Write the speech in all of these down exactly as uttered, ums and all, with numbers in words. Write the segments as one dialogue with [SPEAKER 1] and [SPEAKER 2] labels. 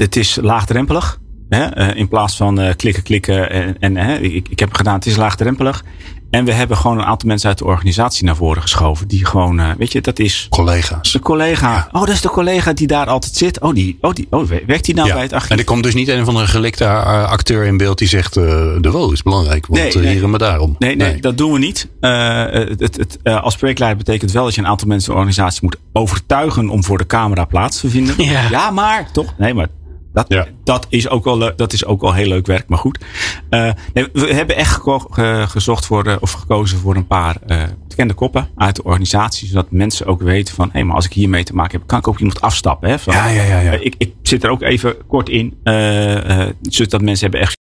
[SPEAKER 1] het is laagdrempelig. Hè? Uh, in plaats van uh, klikken, klikken. En, en uh, ik, ik heb het gedaan, het is laagdrempelig. En we hebben gewoon een aantal mensen uit de organisatie naar voren geschoven. Die gewoon, uh, weet je, dat is...
[SPEAKER 2] Collega's.
[SPEAKER 1] De collega. Ja. Oh, dat is de collega die daar altijd zit. Oh, die, oh, die, oh werkt die nou ja. bij het archief?
[SPEAKER 2] En er komt dus niet een van de gelikte acteur in beeld die zegt... Uh, de wo is belangrijk, want nee, nee. hier en maar daarom.
[SPEAKER 1] Nee, nee, nee, dat doen we niet. Uh, het, het, het, uh, als projectleider betekent wel dat je een aantal mensen in de organisatie moet overtuigen... om voor de camera plaats te vinden.
[SPEAKER 3] Ja,
[SPEAKER 1] ja maar toch? Nee, maar... Dat, ja. dat, is ook wel, dat is ook wel heel leuk werk, maar goed. Uh, nee, we hebben echt geko- ge- gezocht voor, uh, of gekozen voor een paar uh, bekende koppen uit de organisatie. Zodat mensen ook weten van, hé, hey, maar als ik hiermee te maken heb, kan ik ook iemand afstappen. Hè, van,
[SPEAKER 2] ja, ja, ja. ja.
[SPEAKER 1] Uh, ik, ik zit er ook even kort in. Uh, uh, zodat mensen hebben echt...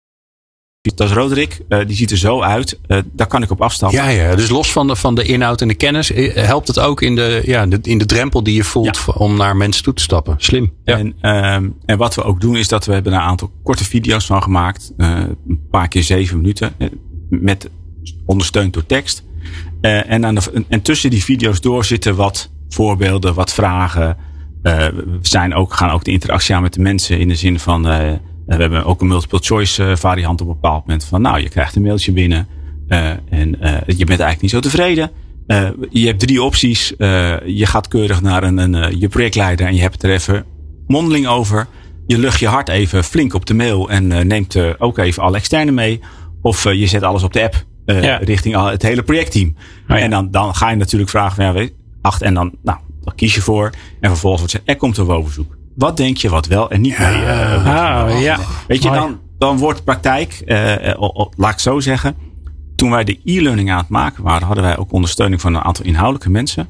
[SPEAKER 1] Dat is Roderick, uh, die ziet er zo uit. Uh, daar kan ik op afstappen.
[SPEAKER 2] Ja, ja, dus los van de, van de inhoud en de kennis... helpt het ook in de, ja, de, in de drempel die je voelt... Ja. om naar mensen toe te stappen. Slim. Ja.
[SPEAKER 1] En, um, en wat we ook doen is dat we hebben een aantal korte video's van gemaakt. Uh, een paar keer zeven minuten. Met, ondersteund door tekst. Uh, en, aan de, en tussen die video's door zitten wat voorbeelden, wat vragen. Uh, we zijn ook, gaan ook de interactie aan met de mensen... in de zin van... Uh, we hebben ook een multiple choice variant op een bepaald moment. Van nou, je krijgt een mailtje binnen. Uh, en uh, je bent eigenlijk niet zo tevreden. Uh, je hebt drie opties. Uh, je gaat keurig naar een, een, uh, je projectleider. En je hebt het er even mondeling over. Je lucht je hart even flink op de mail. En uh, neemt uh, ook even alle externen mee. Of uh, je zet alles op de app. Uh, ja. Richting al het hele projectteam. Oh, ja. En dan, dan ga je natuurlijk vragen van ja, weet, acht. En dan, nou, dan kies je voor. En vervolgens wordt er, er komt een WOW-verzoek. Wat denk je wat wel en niet mee? Uh,
[SPEAKER 3] ah, ja.
[SPEAKER 1] Weet je, dan, dan wordt praktijk, uh, uh, laat ik zo zeggen. Toen wij de e-learning aan het maken waren, hadden wij ook ondersteuning van een aantal inhoudelijke mensen.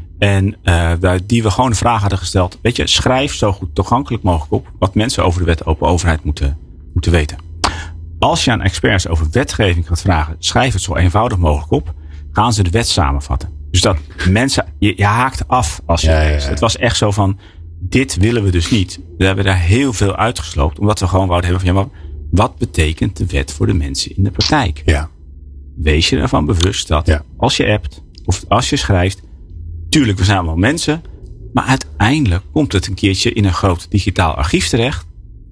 [SPEAKER 1] En uh, die we gewoon de vraag hadden gesteld. Weet je, schrijf zo goed toegankelijk mogelijk op wat mensen over de wet open overheid moeten, moeten weten. Als je aan experts over wetgeving gaat vragen, schrijf het zo eenvoudig mogelijk op. Gaan ze de wet samenvatten. Dus dat mensen, je, je haakt af als je
[SPEAKER 2] ja,
[SPEAKER 1] leest.
[SPEAKER 2] Ja, ja.
[SPEAKER 1] Het was echt zo van... Dit willen we dus niet. We hebben daar heel veel uitgesloopt. Omdat we gewoon wouden hebben van... Ja, maar wat betekent de wet voor de mensen in de praktijk?
[SPEAKER 2] Ja.
[SPEAKER 1] Wees je ervan bewust dat ja. als je appt... Of als je schrijft... Tuurlijk, we zijn allemaal mensen. Maar uiteindelijk komt het een keertje in een groot digitaal archief terecht.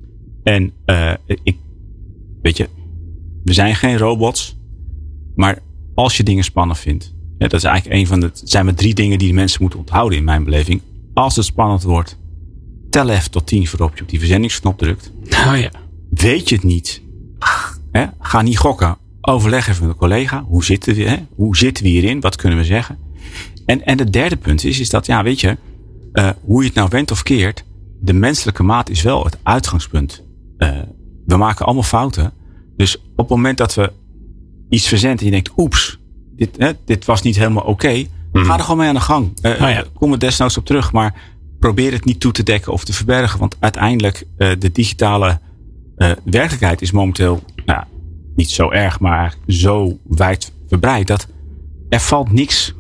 [SPEAKER 1] En uh, ik... Weet je... We zijn geen robots. Maar als je dingen spannend vindt... Ja, dat is eigenlijk een van de... Het zijn maar drie dingen die de mensen moeten onthouden in mijn beleving. Als het spannend wordt... Tel even tot tien voorop je op die verzendingsknop drukt.
[SPEAKER 3] Oh ja.
[SPEAKER 1] Weet je het niet? Hè? Ga niet gokken. Overleg even met een collega. Hoe zitten we, hè? Hoe zitten we hierin? Wat kunnen we zeggen? En, en het derde punt is, is dat, ja, weet je, uh, hoe je het nou wendt of keert, de menselijke maat is wel het uitgangspunt. Uh, we maken allemaal fouten. Dus op het moment dat we iets verzenden en je denkt, oeps, dit, hè, dit was niet helemaal oké. Okay, mm. Ga er gewoon mee aan de gang. Uh, oh ja. Kom er desnoods op terug, maar probeer het niet toe te dekken of te verbergen. Want uiteindelijk, uh, de digitale uh, werkelijkheid is momenteel, nou, niet zo erg, maar zo wijd verbreid dat er valt niks.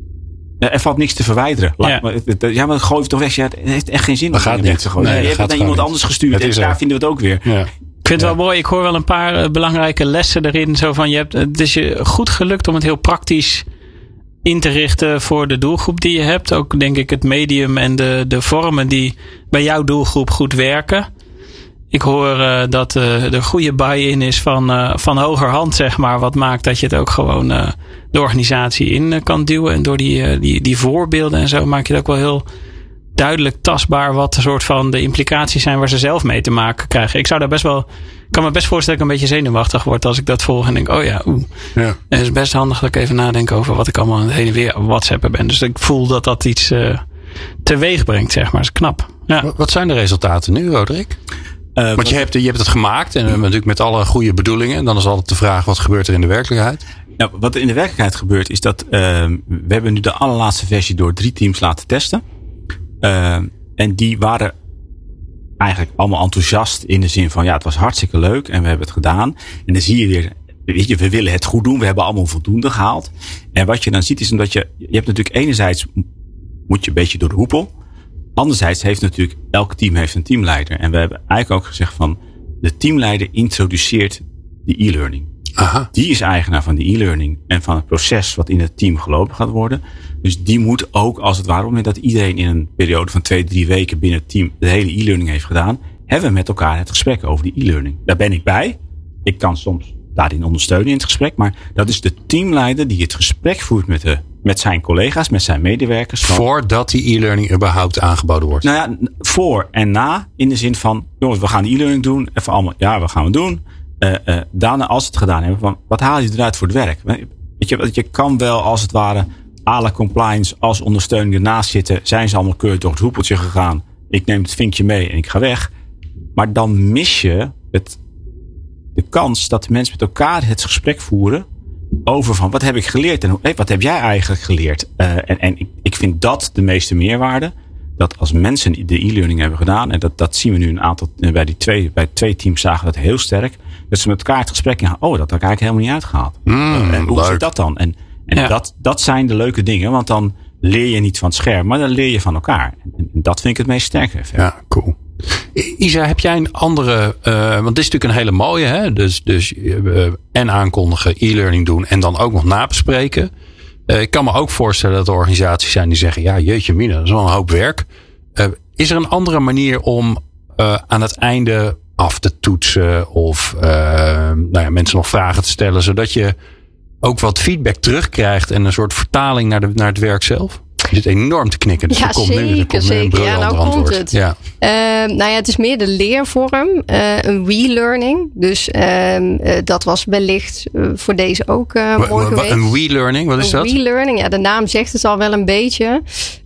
[SPEAKER 1] Er valt niks te verwijderen. Ja, maar, ja, maar gooi het toch weg. Ja, het heeft echt geen zin om het weg te gooien. Nee, je hebt het naar iemand niet. anders gestuurd en daar vinden we het ook weer.
[SPEAKER 3] Ja. Ik vind het ja. wel mooi. Ik hoor wel een paar uh, belangrijke lessen erin. Zo van, je hebt, het is je goed gelukt om het heel praktisch in te richten voor de doelgroep die je hebt. Ook denk ik het medium en de, de vormen die bij jouw doelgroep goed werken. Ik hoor uh, dat uh, er goede buy-in is van, uh, van hogerhand, zeg maar. Wat maakt dat je het ook gewoon uh, de organisatie in uh, kan duwen. En door die, uh, die, die voorbeelden en zo maak je het ook wel heel duidelijk tastbaar wat de soort van de implicaties zijn waar ze zelf mee te maken krijgen. Ik zou daar best wel, ik kan me best voorstellen dat ik een beetje zenuwachtig word als ik dat volg en denk, oh ja, oeh. Ja. En het is best handig dat ik even nadenk over wat ik allemaal aan het heen en weer WhatsAppen ben. Dus ik voel dat dat iets uh, teweeg brengt, zeg maar. Dat is knap. Ja.
[SPEAKER 2] Wat zijn de resultaten nu, Roderick? Uh, Want je hebt, je hebt het gemaakt en natuurlijk met alle goede bedoelingen. En dan is altijd de vraag, wat gebeurt er in de werkelijkheid?
[SPEAKER 1] Nou, wat er in de werkelijkheid gebeurt is dat uh, we hebben nu de allerlaatste versie door drie teams laten testen. Uh, en die waren eigenlijk allemaal enthousiast in de zin van, ja, het was hartstikke leuk en we hebben het gedaan. En dan zie je weer, weet je, we willen het goed doen. We hebben allemaal voldoende gehaald. En wat je dan ziet is omdat je, je hebt natuurlijk enerzijds moet je een beetje door de hoepel. Anderzijds heeft natuurlijk, elk team heeft een teamleider. En we hebben eigenlijk ook gezegd van, de teamleider introduceert de e-learning. Aha. Die is eigenaar van de e-learning en van het proces wat in het team gelopen gaat worden. Dus die moet ook, als het ware, op het moment dat iedereen in een periode van twee, drie weken binnen het team de hele e-learning heeft gedaan, hebben we met elkaar het gesprek over die e-learning. Daar ben ik bij. Ik kan soms daarin ondersteunen in het gesprek. Maar dat is de teamleider die het gesprek voert met, de, met zijn collega's, met zijn medewerkers. Van,
[SPEAKER 2] voordat die e-learning überhaupt aangeboden wordt?
[SPEAKER 1] Nou ja, voor en na. In de zin van, jongens, we gaan e-learning doen. Even allemaal, ja, wat gaan we doen? Uh, uh, daarna, als we het gedaan hebben, van, wat haal je eruit voor het werk? Weet je, je kan wel als het ware à la compliance als ondersteuning ernaast zitten. Zijn ze allemaal keurig door het hoepeltje gegaan? Ik neem het vinkje mee en ik ga weg. Maar dan mis je het, de kans dat de mensen met elkaar het gesprek voeren over van wat heb ik geleerd en hey, wat heb jij eigenlijk geleerd? Uh, en en ik, ik vind dat de meeste meerwaarde. Dat als mensen de e-learning hebben gedaan, en dat, dat zien we nu een aantal, bij die twee, bij twee teams zagen we dat heel sterk. Dat ze met elkaar het gesprek ingaan. Oh, dat had ik eigenlijk helemaal niet uitgehaald.
[SPEAKER 2] Mm,
[SPEAKER 1] en hoe
[SPEAKER 2] leuk.
[SPEAKER 1] zit dat dan? En, en
[SPEAKER 3] ja.
[SPEAKER 1] dat, dat zijn de leuke dingen, want dan leer je niet van het scherm, maar dan leer je van elkaar. En, en dat vind ik het meest sterke effect.
[SPEAKER 2] Ja, cool. Isa, heb jij een andere, uh, want dit is natuurlijk een hele mooie, hè? Dus, dus uh, en aankondigen, e-learning doen en dan ook nog nabespreken. Uh, ik kan me ook voorstellen dat er organisaties zijn die zeggen, ja, jeetje mina, dat is wel een hoop werk. Uh, is er een andere manier om uh, aan het einde af te toetsen of uh, nou ja, mensen nog vragen te stellen, zodat je ook wat feedback terugkrijgt en een soort vertaling naar, de, naar het werk zelf? Je zit enorm te knikken. Dus
[SPEAKER 4] ja,
[SPEAKER 2] er komt
[SPEAKER 4] zeker,
[SPEAKER 2] nu, er komt
[SPEAKER 4] zeker.
[SPEAKER 2] Nu een
[SPEAKER 4] ja, nou
[SPEAKER 2] antwoord.
[SPEAKER 4] komt het.
[SPEAKER 2] Ja.
[SPEAKER 4] Uh, nou ja, het is meer de leervorm. Uh, een we-learning. Dus uh, uh, dat was wellicht uh, voor deze ook uh, mooi
[SPEAKER 2] w- w-
[SPEAKER 4] geweest.
[SPEAKER 2] Een we-learning, wat is
[SPEAKER 4] een
[SPEAKER 2] dat?
[SPEAKER 4] Een we-learning, ja, de naam zegt het al wel een beetje.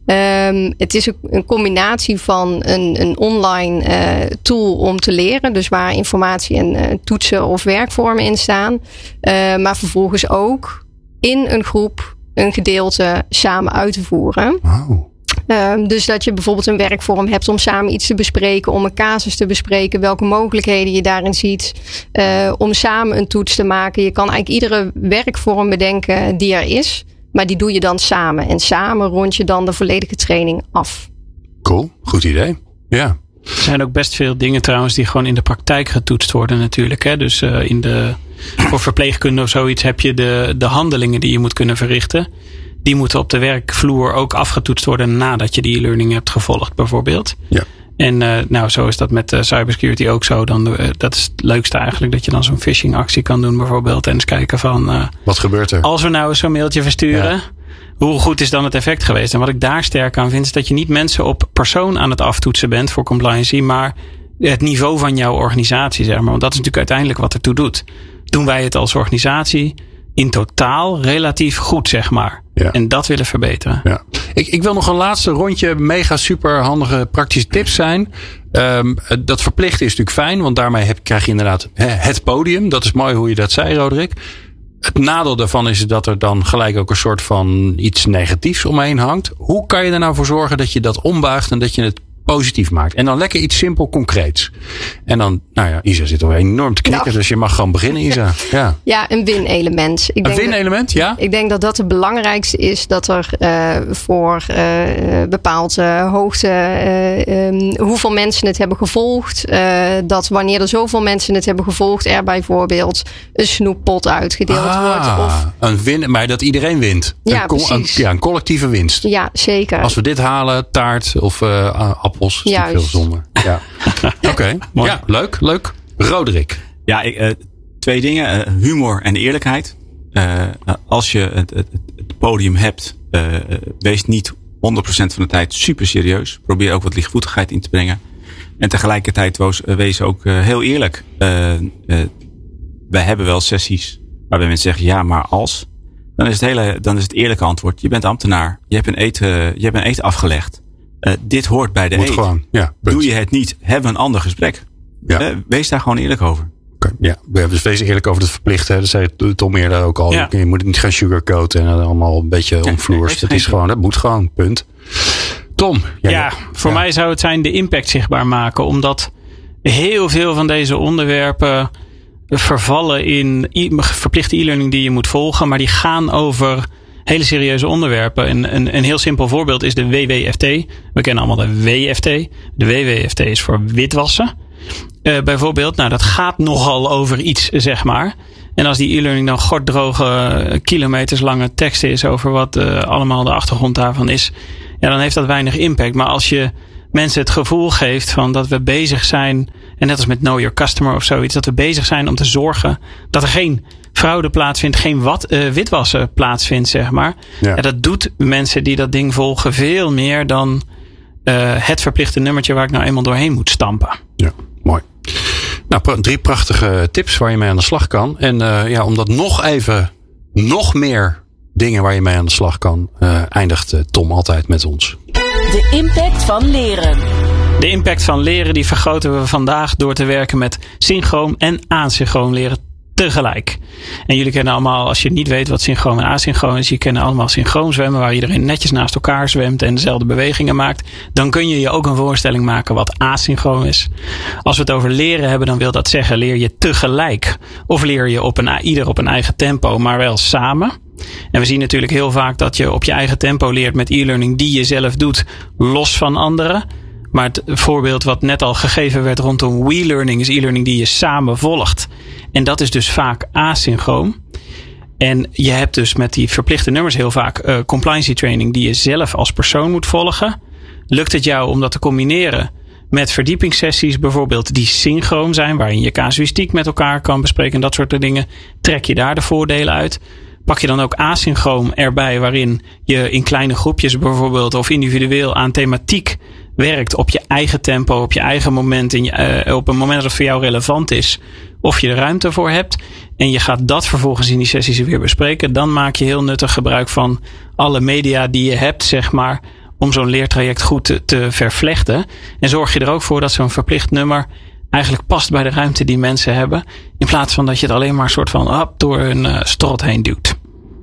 [SPEAKER 4] Um, het is een, een combinatie van een, een online uh, tool om te leren. Dus waar informatie en uh, toetsen of werkvormen in staan. Uh, maar vervolgens ook in een groep een gedeelte samen uit te voeren.
[SPEAKER 2] Oh.
[SPEAKER 4] Um, dus dat je bijvoorbeeld een werkvorm hebt om samen iets te bespreken, om een casus te bespreken, welke mogelijkheden je daarin ziet, uh, om samen een toets te maken. Je kan eigenlijk iedere werkvorm bedenken die er is, maar die doe je dan samen. En samen rond je dan de volledige training af.
[SPEAKER 2] Cool, goed idee. Ja.
[SPEAKER 3] Er zijn ook best veel dingen trouwens die gewoon in de praktijk getoetst worden natuurlijk. Hè? Dus uh, in de, voor verpleegkunde of zoiets heb je de, de handelingen die je moet kunnen verrichten. Die moeten op de werkvloer ook afgetoetst worden nadat je die e-learning hebt gevolgd bijvoorbeeld.
[SPEAKER 2] Ja.
[SPEAKER 3] En uh, nou, zo is dat met uh, cybersecurity ook zo. Dan, uh, dat is het leukste eigenlijk, dat je dan zo'n phishing actie kan doen bijvoorbeeld. En eens kijken van, uh,
[SPEAKER 2] wat gebeurt er?
[SPEAKER 3] Als we nou eens zo'n mailtje versturen,
[SPEAKER 2] ja.
[SPEAKER 3] hoe goed is dan het effect geweest? En wat ik daar sterk aan vind, is dat je niet mensen op persoon aan het aftoetsen bent voor compliancy, maar het niveau van jouw organisatie, zeg maar. Want dat is natuurlijk uiteindelijk wat ertoe doet. Doen wij het als organisatie in totaal relatief goed, zeg maar.
[SPEAKER 2] Ja.
[SPEAKER 3] En dat willen verbeteren.
[SPEAKER 2] Ja. Ik, ik wil nog een laatste rondje mega super handige praktische tips zijn. Um, dat verplichten is natuurlijk fijn, want daarmee heb, krijg je inderdaad he, het podium. Dat is mooi hoe je dat zei, Roderick. Het nadeel daarvan is dat er dan gelijk ook een soort van iets negatiefs omheen hangt. Hoe kan je er nou voor zorgen dat je dat ombuigt en dat je het positief maakt? En dan lekker iets simpel concreets. En dan, nou ja, Isa zit al enorm te knikken, nou. Dus je mag gewoon beginnen, Isa. Ja,
[SPEAKER 4] ja een win-element. Ik
[SPEAKER 2] een win-element, ja?
[SPEAKER 4] Ik denk dat dat het belangrijkste is, dat er uh, voor uh, bepaald uh, hoogte, uh, um, hoeveel mensen het hebben gevolgd, uh, dat wanneer er zoveel mensen het hebben gevolgd, er bijvoorbeeld een snoeppot uitgedeeld
[SPEAKER 2] ah,
[SPEAKER 4] wordt. Of,
[SPEAKER 2] een win, maar dat iedereen wint.
[SPEAKER 4] Ja,
[SPEAKER 2] een, een, ja, een collectieve winst.
[SPEAKER 4] Ja, zeker.
[SPEAKER 2] Als we dit halen, taart of uh, appels, is veel zonde. Ja. Oké, okay. Ja, leuk, leuk. Roderick.
[SPEAKER 1] Ja, ik, uh, twee dingen. Uh, humor en eerlijkheid. Uh, als je het, het, het podium hebt, uh, wees niet honderd procent van de tijd super serieus. Probeer ook wat lichtvoetigheid in te brengen. En tegelijkertijd wees, wees ook uh, heel eerlijk. Uh, uh, wij hebben wel sessies waarbij mensen zeggen, ja, maar als. Dan is het hele, dan is het eerlijke antwoord. Je bent ambtenaar. Je hebt een eten, je hebt een eten afgelegd. Uh, dit hoort bij de
[SPEAKER 2] Moet
[SPEAKER 1] eet.
[SPEAKER 2] Gewoon, ja,
[SPEAKER 1] Doe je het niet, hebben we een ander gesprek.
[SPEAKER 2] Ja.
[SPEAKER 1] Uh, wees daar gewoon eerlijk over.
[SPEAKER 2] Okay, ja, dus wees eerlijk over het verplichten. Dat zei Tom eerder ook al. Ja. Je moet het niet gaan sugarcoaten en allemaal een beetje ja, omvloers. Dat is gewoon, dat moet gewoon, punt. Tom.
[SPEAKER 3] Ja, ja voor ja. mij zou het zijn de impact zichtbaar maken. Omdat heel veel van deze onderwerpen vervallen in verplichte e-learning die je moet volgen. Maar die gaan over hele serieuze onderwerpen. En een, een heel simpel voorbeeld is de W W F T. We kennen allemaal de W F T. De W W F T is voor witwassen. Uh, bijvoorbeeld, nou dat gaat nogal over iets, zeg maar. En als die e-learning dan gorddroge kilometers lange tekst is over wat uh, allemaal de achtergrond daarvan is, ja, dan heeft dat weinig impact. Maar als je mensen het gevoel geeft van dat we bezig zijn, en net als met Know Your Customer of zoiets, dat we bezig zijn om te zorgen dat er geen fraude plaatsvindt, geen wat, uh, witwassen plaatsvindt, zeg maar. Ja. Ja, dat doet mensen die dat ding volgen veel meer dan uh, het verplichte nummertje waar ik nou eenmaal doorheen moet stampen.
[SPEAKER 2] Ja, mooi. Nou, drie prachtige tips waar je mee aan de slag kan. En uh, ja, om dat nog even, nog meer dingen waar je mee aan de slag kan, uh, eindigt uh, Tom altijd met ons.
[SPEAKER 5] De impact van leren.
[SPEAKER 3] De impact van leren die vergroten we vandaag door te werken met synchroon en asynchroon leren tegelijk. En jullie kennen allemaal, als je niet weet wat synchroon en asynchroon is, je kennen allemaal synchroon zwemmen, waar iedereen netjes naast elkaar zwemt en dezelfde bewegingen maakt. Dan kun je je ook een voorstelling maken wat asynchroon is. Als we het over leren hebben, dan wil dat zeggen, leer je tegelijk. Of leer je op een, ieder op een eigen tempo, maar wel samen. En we zien natuurlijk heel vaak dat je op je eigen tempo leert met e-learning die je zelf doet, los van anderen. Maar het voorbeeld wat net al gegeven werd rondom WeLearning is e-learning die je samen volgt. En dat is dus vaak asynchroon. En je hebt dus met die verplichte nummers heel vaak uh, compliancy training die je zelf als persoon moet volgen. Lukt het jou om dat te combineren met verdiepingssessies bijvoorbeeld die synchroon zijn, waarin je casuïstiek met elkaar kan bespreken en dat soort dingen, trek je daar de voordelen uit. Pak je dan ook asynchroon erbij, waarin je in kleine groepjes bijvoorbeeld of individueel aan thematiek werkt op je eigen tempo, op je eigen moment, in je, uh, op een moment dat het voor jou relevant is, of je er ruimte voor hebt. En je gaat dat vervolgens in die sessies weer bespreken. Dan maak je heel nuttig gebruik van alle media die je hebt, zeg maar, om zo'n leertraject goed te, te vervlechten. En zorg je er ook voor dat zo'n verplicht nummer eigenlijk past bij de ruimte die mensen hebben. In plaats van dat je het alleen maar een soort van hap door een uh, strot heen duwt.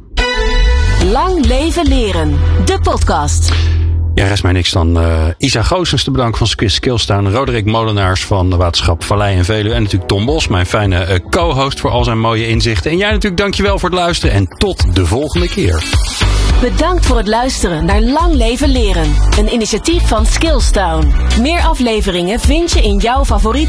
[SPEAKER 5] Lang leven leren. De podcast.
[SPEAKER 2] Ja, rest mij niks dan uh, Isa Goossens te bedanken van Skillstown, Roderick Molenaars van de Waterschap Vallei en Veluwe en natuurlijk Tom Bos, mijn fijne uh, co-host, voor al zijn mooie inzichten. En jij natuurlijk dankjewel voor het luisteren en tot de volgende keer.
[SPEAKER 5] Bedankt voor het luisteren naar Lang Leven Leren, een initiatief van Skillstown. Meer afleveringen vind je in jouw favoriete